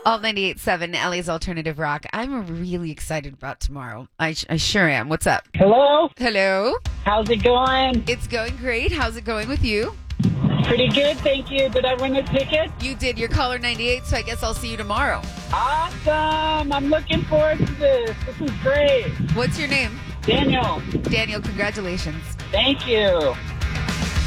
Alt 98.7, LA's Alternative Rock. I'm really excited about tomorrow. I sure am. What's up? Hello? Hello? How's it going? It's going great. How's it going with you? Pretty good, thank you. Did I win a ticket? You did. You're caller 98, so I guess I'll see you tomorrow. Awesome! I'm looking forward to this. This is great. What's your name? Daniel, Daniel, congratulations. thank you.